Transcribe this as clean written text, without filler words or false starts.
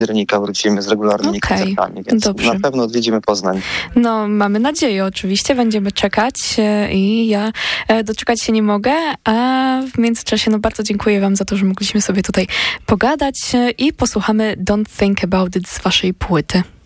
października wrócimy z regularnymi koncertami, więc dobrze. na pewno odwiedzimy Poznań. No, mamy nadzieję oczywiście, będziemy czekać i ja doczekać się nie mogę, a w międzyczasie bardzo dziękuję wam za to, że mogliśmy sobie tutaj pogadać i posłuchamy Don't Think About It z waszej płyty.